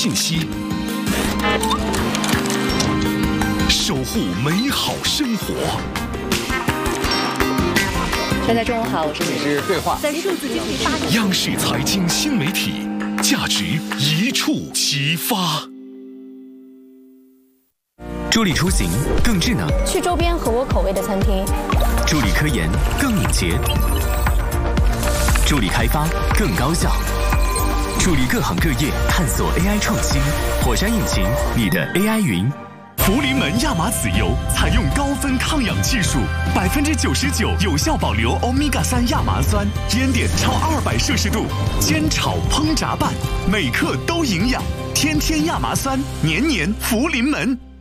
信息，守护美好生活。 大家中午好，我是是对话， 在数字经济发展。 央视财经新媒体，价值一触即发。 助力出行更智能， 去周边合我口味的餐厅。 助力科研更敏捷，助力开发更高效，助力各行各业探索 AI 创新。火山引擎，你的 AI 云。 福临门亚麻籽油采用高分抗氧技术，99%有效保留欧米伽3亚麻酸，烟点超200摄氏度，煎炒烹炸拌，每克都营养。天天亚麻酸，年年福临门。